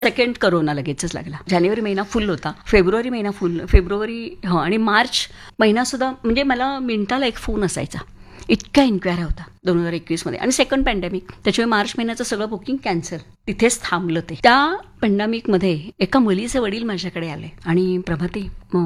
Second corona लगेचच लागला. जानेवारी महिना फुल होता, फेब्रुवारी महिना फुल, आणि मार्च महिना सुद्धा म्हणजे मला मिनिटाला एक फोन असायचा, इतक्या इन्क्वायऱ्या होता 2021 मध्ये. आणि सेकंड पॅन्डेमिक, त्याच्यामुळे मार्च महिन्याचं सगळं बुकिंग कॅन्सल, तिथेच थांबलं ते. त्या पॅन्डेमिक मध्ये एका मुलीचे वडील माझ्याकडे आले आणि प्रभाती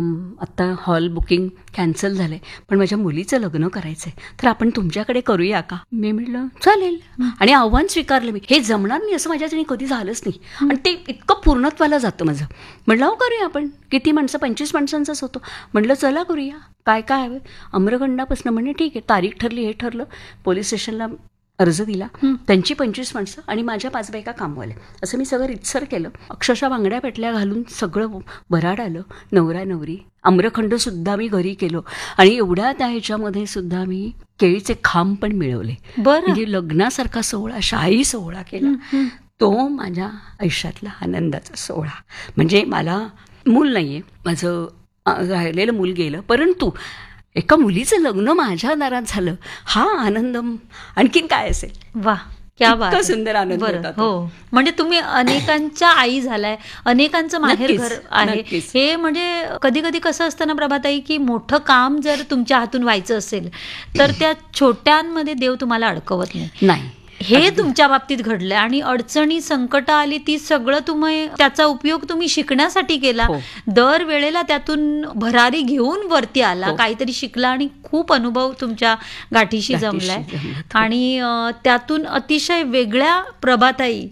आता हॉल बुकिंग कॅन्सल झालंय, पण माझ्या मुलीचं लग्न करायचंय, तर आपण तुमच्याकडे करूया का? मी म्हटलं चालेल, आणि आव्हान स्वीकारलं मी. हे जमणार नाही असं माझ्याच्याने कधी झालंच नाही, आणि ते इतकं पूर्णत्वाला जातं माझं. म्हटलं करूया आपण. किती माणसं? 25 माणसांचाच होतो. म्हटलं चला करूया. काय काय हवं? अमरगंडापासून म्हणे ठीक आहे, तारीख ठरली, हे ठरलं, पोलीस स्टेशनला अर्ज दिला, त्यांची 25 माणसं आणि माझ्या 5 बायका कामवाल्या, असं मी सगळं रितसर केलं. अक्षरशः बांगड्या पेटल्या घालून सगळं भराड आलं. नवरा नवरी आम्रखंड सुद्धा मी घरी केलो, आणि एवढ्या त्या ह्याच्यामध्ये सुद्धा मी केळीचे खांब पण मिळवले. म्हणजे लग्नासारखा सोहळा, शाही सोहळा केला. तो माझ्या आयुष्यातला आनंदाचा सोहळा. म्हणजे मला मूल नाहीये, माझं राहिलेलं मूल गेलं, परंतु एका मुलीचं लग्न माझ्या दारात झालं, हा आनंद आणखीन काय असेल. वा, क्या बात, सुंदर आनंद होता. हो, म्हणजे तुम्ही अनेकांच्या आई झालाय, अनेकांचं माहेर घर आहे. हे म्हणजे कधी कधी कसं असतं ना प्रभाताई, की मोठं काम जर तुमच्या हातून व्हायचं असेल तर त्या छोट्यांमध्ये देव तुम्हाला अडकवत नाही. हे तुमच्या बाबतीत घडलंय, आणि अडचणी संकट आली ती सगळं तुम्ही त्याचा उपयोग तुम्ही शिकण्यासाठी केला. दर वेळेला त्यातून भरारी घेऊन वरती आला, काहीतरी शिकला, आणि खूप अनुभव तुमच्या गाठीशी जमलाय, आणि त्यातून अतिशय वेगळ्या प्रभाताई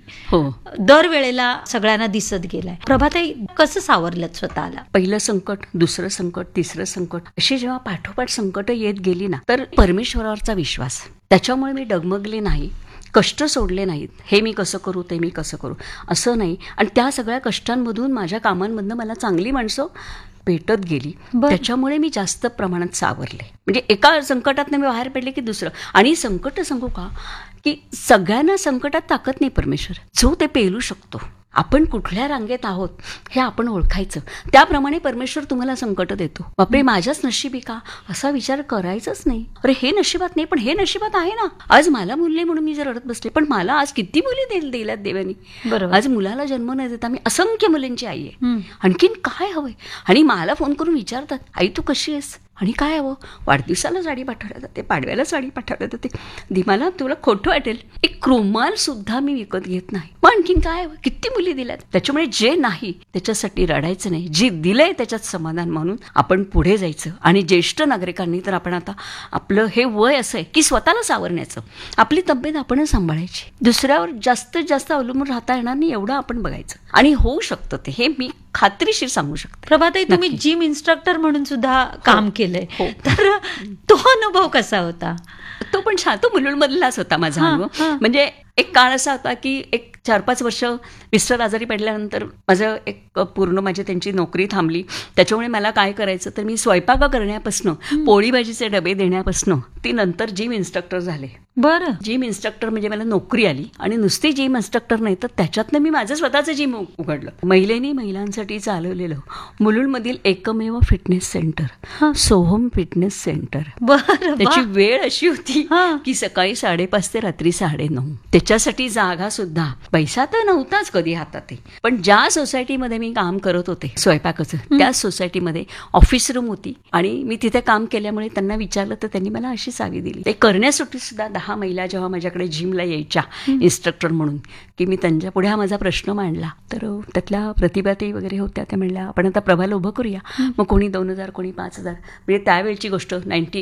दर वेळेला सगळ्यांना दिसत गेलाय. प्रभाताई कसं सावरलं स्वतःला? पहिलं संकट, दुसरं संकट, तिसरं संकट, अशी जेव्हा पाठोपाठ संकट येत गेली ना, तर परमेश्वरावरचा विश्वास, त्याच्यामुळे मी डगमगले नाही, कष्ट सोडले नाहीत. हे मी कसं करू, ते मी कसं करू, असं नाही. आणि त्या सगळ्या कष्टांमधून, माझ्या कामांमधून मला चांगली माणसं भेटत गेली, त्याच्यामुळे मी जास्त प्रमाणात सावरले. म्हणजे एका संकटात मी बाहेर पडले की दुसरं. आणि संकट सांगू का, की सगळ्यांना संकटात ताकद नाही परमेश्वर, जो ते पेलू शकतो. आपण कुठल्या रांगेत आहोत हे आपण ओळखायचं, त्याप्रमाणे परमेश्वर तुम्हाला संकट देतो. बापरे, माझ्याच नशिबी का, असा विचार करायचाच नाही. अरे हे नशिबात नाही, पण हे नशिबात आहे ना. आज मला मुल नाही म्हणून मी जर रडत बसले, पण मला आज किती मुली दिल्यात देवानी. आज मुलाला जन्म न देता मी असंख्य मुलींची आई आहे. आणखीन काय हवंय? आणि मला फोन करून विचारतात, आई तू कशी आहेस, आणि काय हवं? वाढदिवसाला साडी पाठवल्या जाते, पाडव्याला साडी पाठवल्या जाते. दिमाला तुला खोटं वाटेल, एक रुमाल सुद्धा मी विकत घेत नाही. मग आणखीन काय हवं? किती मुली दिल्यात. त्याच्यामुळे जे नाही त्याच्यासाठी रडायचं नाही, जे दिलंय त्याच्यात समाधान म्हणून आपण पुढे जायचं. आणि ज्येष्ठ नागरिकांनी तर आपण आता, आपलं हे वय असं आहे की स्वतःला सावरण्याचं, आपली तब्येत आपणच सांभाळायची, दुसऱ्यावर जास्तीत जास्त अवलंबून राहता येणार नाही एवढं आपण बघायचं, आणि होऊ शकतं ते, हे मी खात्रीशीर सांगू शकते. प्रभाताई, तुम्ही जिम इन्स्ट्रक्टर म्हणून सुद्धा काम केलंय, तर तो अनुभव कसा होता? तो पण छान, तो मुलुंडमधलाच होता माझा अनुभव. म्हणजे एक काळ असा होता की एक 4-5 वर्ष मिस्टर आजारी पडल्यानंतर माझं एक पूर्ण त्यांची नोकरी थांबली. त्याच्यामुळे मला काय करायचं, तर मी स्वयंपाक करण्यापासून, पोळी भाजीचे डबे देण्यापासून, ती नंतर जिम इन्स्ट्रक्टर झाले. बरं, जिम इन्स्ट्रक्टर म्हणजे मला नोकरी आली, आणि नुसती जिम इन्स्ट्रक्टर नाही तर त्याच्यातनं मी माझं स्वतःचं जिम उघडलं. महिलांसाठी चालवलेलं मुलुंडमधील एकमेव fitness centre, Soham fitness centre. त्याची वेळ अशी होती की सकाळी 5:30 ते रात्री 9:30. त्याच्यासाठी जागा सुद्धा, पैसा तर नव्हताच कधी हातात, पण ज्या सोसायटीमध्ये मी काम करत होते स्वयंपाकाचं, त्याच सोसायटीमध्ये ऑफिस रूम होती, आणि मी तिथे काम केल्यामुळे त्यांना विचारलं तर त्यांनी मला अशी चावी दिली. ते करण्यासाठी सुद्धा 10 महिला जेव्हा माझ्याकडे जिमला यायच्या इन्स्ट्रक्टर म्हणून, की मी त्यांच्या पुढे हा माझा प्रश्न मांडला, तर त्यातल्या प्रतिभाताई वगैरे होत्या, त्या म्हणल्या आपण आता प्रभाला उभं करूया. मग कोणी 2,000, कोणी 5,000. म्हणजे त्यावेळची गोष्ट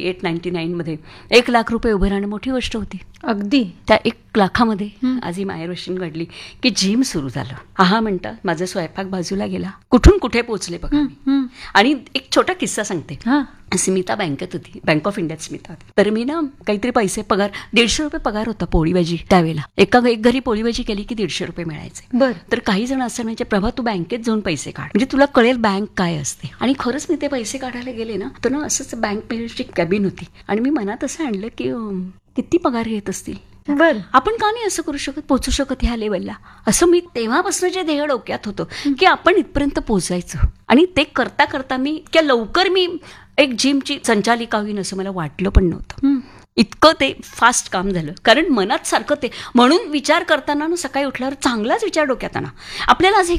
98-99 मध्ये 1 लाख रुपये उभे राहणं मोठी गोष्ट होती. अगदी त्या 1 लाखामध्ये आज ही माहेरवशीन घडली की जिम सुरू झालं. हा म्हणतात माझा स्वयंपाक बाजूला गेला, कुठून कुठे पोहोचले बघा. आणि एक छोटा किस्सा सांगते. स्मिता बँकेत होती, बँक ऑफ इंडियात स्मिता होती. तर मी ना काहीतरी पैसे, पगार 150 रुपये पगार होता पोळी भाजी त्यावेळेला. एक घरी पोळी भाजी केली की 150 रुपये मिळायचे. तर काही जण असं म्हणायचे, प्रभा तू बँकेत जाऊन पैसे काढ, म्हणजे तुला कळेल बँक काय असते. आणि खरंच मी ते पैसे काढायला गेले ना, तर ना असंच बँक मॅनेजरची कॅबिन होती, आणि मी मनात असं आणलं की किती पगार येत असतील, आपण का नाही असं करू शकत, पोहोचू शकत ह्या लेवलला. असं मी तेव्हापासून जे ध्येय डोक्यात होतं की आपण इथपर्यंत पोहोचायचं. आणि ते करता करता मी इतक्या लवकर मी एक जिमची संचालिका होईन असं मला वाटलं पण नव्हतं. इतकं ते फास्ट काम झालं. कारण मनात सारखं ते, म्हणून विचार करताना ना सकाळी उठल्यावर चांगलाच विचार डोक्यात आणा. आपल्याला आज हे